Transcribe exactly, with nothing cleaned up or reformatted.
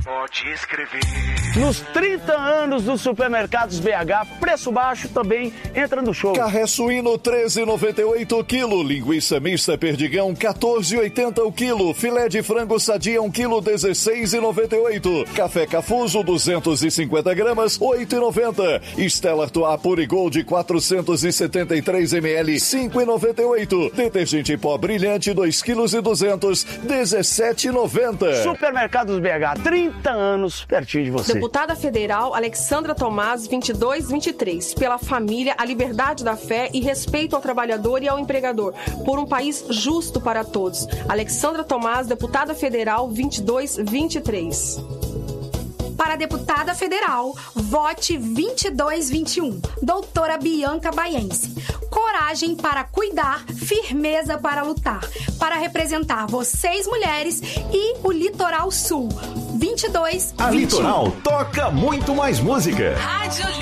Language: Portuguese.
Pode escrever. Nos trinta anos dos supermercados B H, preço baixo também entra no show. Carré suíno treze e noventa e oito o quilo, linguiça mista perdigão quatorze e oitenta o quilo, filé de frango sadia um quilo dezesseis e noventa e oito, café Cafuso duzentos e cinquenta gramas oito e noventa, Stella Artois Pure Gold quatrocentos e setenta e três mililitros cinco e noventa e oito, detergente pó brilhante dois quilos e duzentos dezessete e noventa. Supermercados B H, trinta anos pertinho de você. Deputada Federal Alexandra Tomás, vinte e dois vinte e três. Pela família, a liberdade da fé e respeito ao trabalhador e ao empregador. Por um país justo para todos. Alexandra Tomás, deputada federal, vinte e dois vinte e três. Para a deputada federal, vote vinte e dois vinte e um. Doutora Bianca Baiense. Coragem para cuidar, firmeza para lutar. Para representar vocês, mulheres, e o Litoral Sul. vinte e dois vinte e um. A Litoral toca muito mais música. Rádio